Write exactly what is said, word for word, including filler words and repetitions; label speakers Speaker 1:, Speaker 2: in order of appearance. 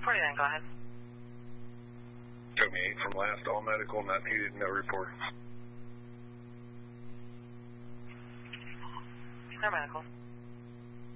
Speaker 1: forty-nine, go ahead.
Speaker 2: Took me eight from last, all medical, not needed, no report.
Speaker 1: No medical.